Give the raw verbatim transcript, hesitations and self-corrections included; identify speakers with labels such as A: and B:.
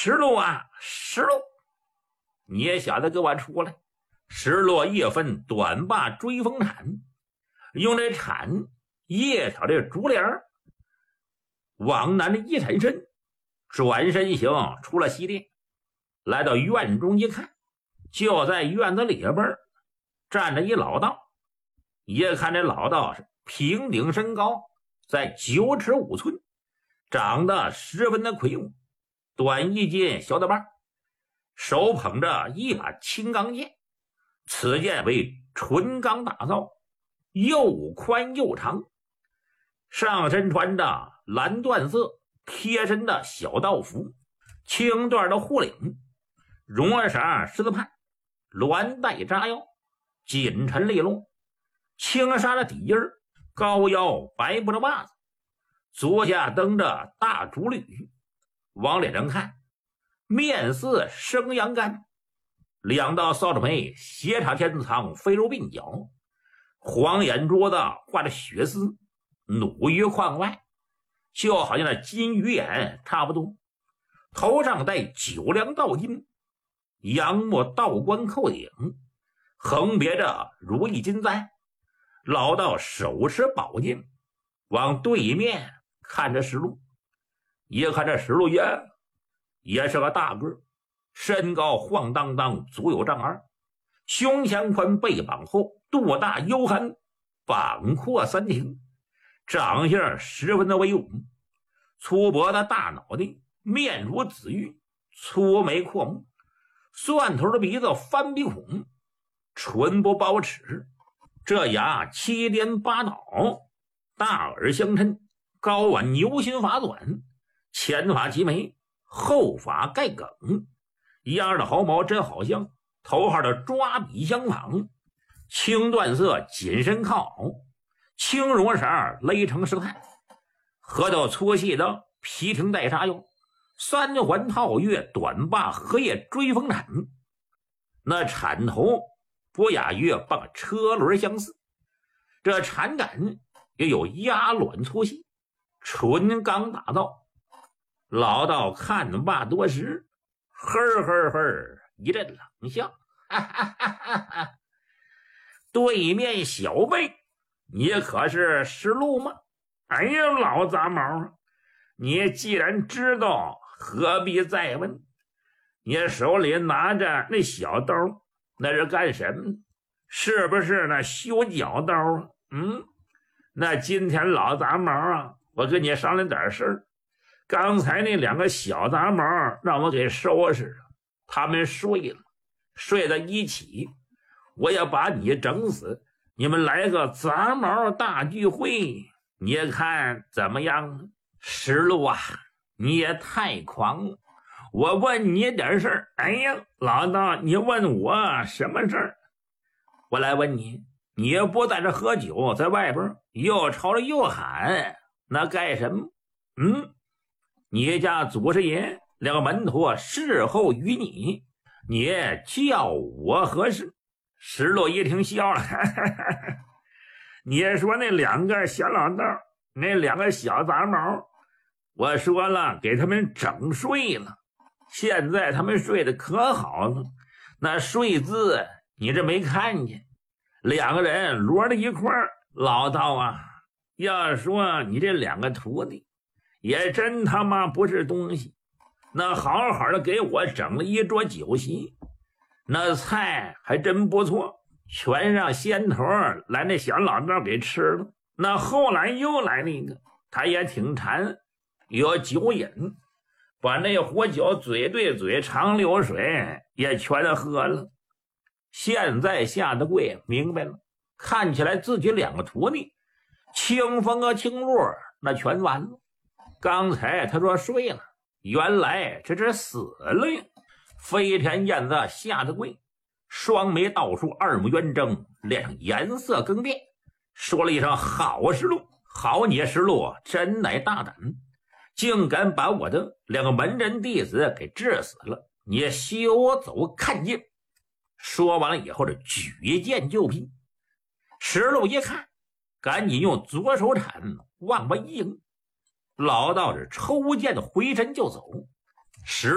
A: 石路啊，石路，你也晓得给我出来！石落一分短把追风铲，用这铲叶挑这竹帘，往南的一闪身，转身行出了西殿，来到院中一看，就在院子里边站着一老道。一看这老道是平顶身高，在九尺五寸，长得十分的魁梧，短一肩小的把，手捧着一把青钢剑，此剑为纯钢打造，又宽又长，上身穿着蓝缎色贴身的小道服，青缎的护领，绒儿色狮子畔，鸾带扎腰，锦尘利落，轻纱的底衣，高腰白布的袜子，足下蹬着大竹履，往脸上看面似生羊肝，两道扫帚眉斜插天仓飞入鬓角，黄眼珠子画着血丝，努于眶外，就好像那金鱼眼差不多。头上戴九梁道巾，杨墨道冠扣顶，横别着如意金簪。老道手持宝剑，往对面看着石路。一看这石路爷也是个大个，身高晃荡荡，足有丈二，胸前宽，背膀厚，肚大腰憨，膀阔三庭，长相十分的威武，粗脖的大脑袋，面如紫玉，粗眉阔目，蒜头的鼻子翻鼻孔，唇不包齿，这牙七颠八倒，大耳相称，高挽牛心发短，前发齐眉，后发盖梗，腰的毫毛真好像，头号的抓笔相仿，青缎色紧身靠袄，青绒色勒成石炭，核桃粗细的皮挺带纱腰，三环套月短把荷叶追风铲，那铲头不亚于把车轮相似，这铲杆也有鸭卵粗细，纯钢打造。老道看罢多时，呵呵呵一阵冷笑，哈哈哈哈哈！对面小辈，你可是石路吗？哎呀，老杂毛，你既然知道，何必再问？你手里拿着那小刀，那是干什么？是不是那修脚刀啊？嗯，那今天老杂毛啊，我跟你商量点事儿。刚才那两个小杂毛让我给收拾了，他们睡了，睡在一起，我要把你整死，你们来个杂毛大聚会，你看怎么样？石路啊，你也太狂了！我问你点事儿，哎呀，老道，你问我什么事儿？我来问你，你不在这喝酒，在外边又吵着又喊，那干什么？嗯，你家祖师爷两个门徒侍候于你，你叫我何事？石路一听笑了，哈哈哈哈，你说那两个小老道，那两个小杂毛，我说了给他们整睡了，现在他们睡得可好了，那睡姿你这没看见，两个人摞在一块儿。老道啊，要说你这两个徒弟也真他妈不是东西，那好好的给我整了一桌酒席，那菜还真不错，全让先头来那小老道给吃了。那后来又来了一个，他也挺馋，有酒瘾，把那壶酒嘴对嘴长流水也全喝了。现在下的跪明白了，看起来自己两个徒弟清风和清落那全完了。刚才他说睡了，原来这是死了呀！飞天燕子下的跪，双眉倒竖，二目圆睁，脸上颜色更变，说了一声好石路，好你石路真乃大胆，竟敢把我的两个门人弟子给治死了，你休走看见！说完了以后，这举剑就劈。石路一看，赶紧用左手铲往外一迎，老道士抽剑回身就走。石